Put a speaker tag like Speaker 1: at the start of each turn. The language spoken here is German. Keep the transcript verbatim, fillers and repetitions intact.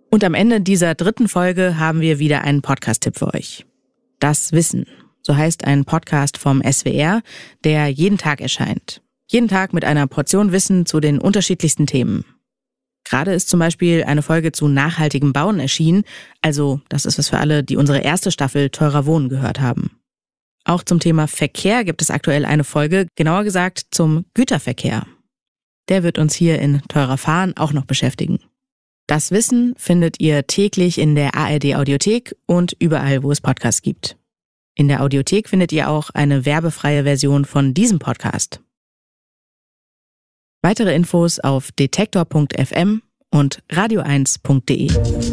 Speaker 1: Und am Ende dieser dritten Folge haben wir wieder einen Podcast-Tipp für euch. Das Wissen, so heißt ein Podcast vom S W R, der jeden Tag erscheint. Jeden Tag mit einer Portion Wissen zu den unterschiedlichsten Themen. Gerade ist zum Beispiel eine Folge zu nachhaltigem Bauen erschienen, also das ist was für alle, die unsere erste Staffel Teurer Wohnen gehört haben. Auch zum Thema Verkehr gibt es aktuell eine Folge, genauer gesagt zum Güterverkehr. Der wird uns hier in Teurer Fahren auch noch beschäftigen. Das Wissen findet ihr täglich in der A R D Audiothek und überall, wo es Podcasts gibt. In der Audiothek findet ihr auch eine werbefreie Version von diesem Podcast. Weitere Infos auf detektor punkt f m und radio eins punkt de.